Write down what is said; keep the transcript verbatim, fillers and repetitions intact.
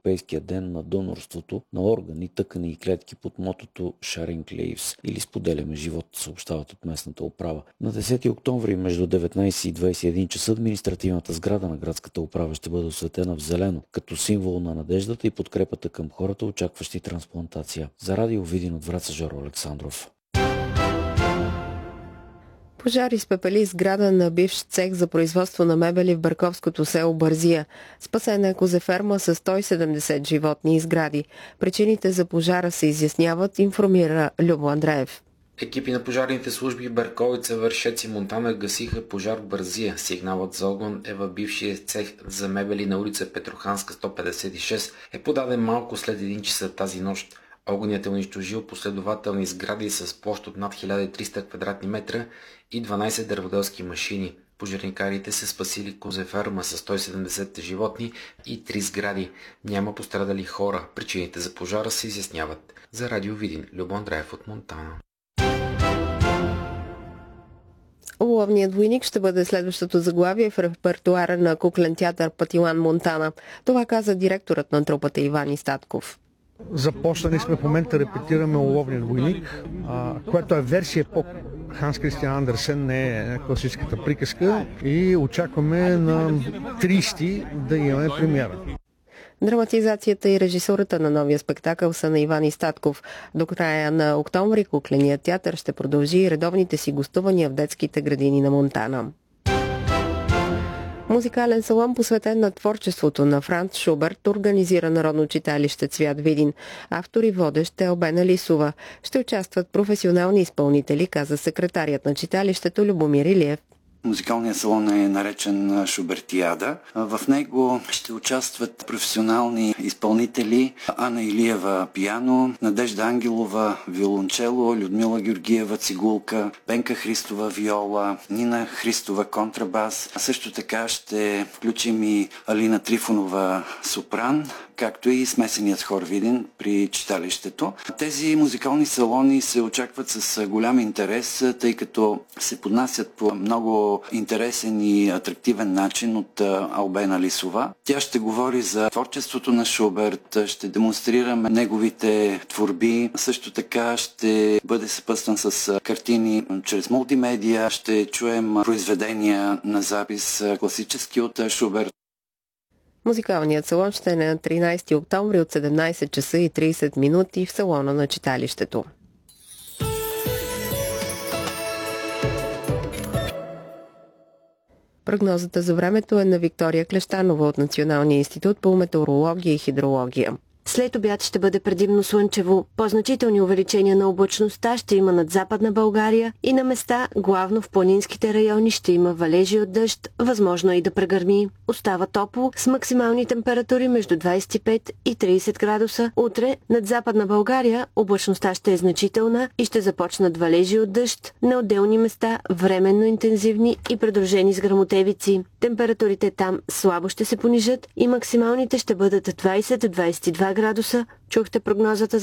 Европейския ден на донорството на органи, тъкани и клетки под мотото Sharing Lives или споделяме живот, съобщават от местната управа. На десети октомври между деветнайсет и двайсет и един часа административната сграда на градската управа ще бъде осветена в зелено, като символ на надеждата и подкрепата към хората, очакващи трансплантация. За радио Видин от Враца, Жоро Александров. Пожар изпепели сграда на бивш цех за производство на мебели в Бърковското село Бързия. Спасена е козеферма с сто и седемдесет животни и сгради. Причините за пожара се изясняват, информира Любо Андреев. Екипи на пожарните служби Берковица, Вършец и Монтана гасиха пожар в Бързия. Сигналът за огън е в бившия цех за мебели на улица Петроханска сто петдесет и шест. Е подаден малко след един часа тази нощ. Огънят е унищожил последователни сгради с площ от над хиляда и триста квадратни метра и дванайсет дърводелски машини. Пожарникарите са спасили козеферма с сто и седемдесет животни и три сгради. Няма пострадали хора. Причините за пожара се изясняват. За радио Видин, Любо Андреев от Монтана. Ловният войник ще бъде следващото заглавие в репертуара на куклен театър Патилан Монтана. Това каза директорът на трупата Иван Истатков. Започнали сме в момента, репетираме Ловният войник, а, което е версия по Ханс Кристиан Андерсен, не е класическата приказка, и очакваме на трийсети да имаме премиера. Драматизацията и режисурата на новия спектакъл са на Иван Истатков. До края на октомври кукленият театър ще продължи и редовните си гостувания в детските градини на Монтана. Музикален салон, посветен на творчеството на Франц Шуберт, организира Народно читалище Цвят Видин. Автор и водещ е Албена Лисова. Ще участват професионални изпълнители, каза секретарият на читалището Любомир Илиев. Музикалният салон е наречен Шубертиада. В него ще участват професионални изпълнители: Ана Илиева пиано, Надежда Ангелова виолончело, Людмила Георгиева цигулка, Пенка Христова виола, Нина Христова контрабас. Също така ще включим и Алина Трифонова сопран, както и смесеният хор Видин при читалището. Тези музикални салони се очакват с голям интерес, тъй като се поднасят по много интересен и атрактивен начин от Албена Лисова. Тя ще говори за творчеството на Шуберт, ще демонстрираме неговите творби, също така ще бъде съпътстван с картини чрез мултимедия, ще чуем произведения на запис класически от Шуберт. Музикалният салон ще е на тринайсети октомври от седемнайсет часа и трийсет минути в салона на читалището. Прогнозата за времето е на Виктория Клещанова от Националния институт по метеорология и хидрология. След обяд ще бъде предимно слънчево. По-значителни увеличения на облачността ще има над Западна България и на места, главно в планинските райони, ще има валежи от дъжд, възможно и да прегърми. Остава топло с максимални температури между двайсет и пет и трийсет градуса. Утре над Западна България облачността ще е значителна и ще започнат валежи от дъжд, на отделни места временно интензивни и придружени с гръмотевици. Температурите там слабо ще се понижат и максималните ще бъдат двайсет до двайсет и два градуса. Чухте прогнозата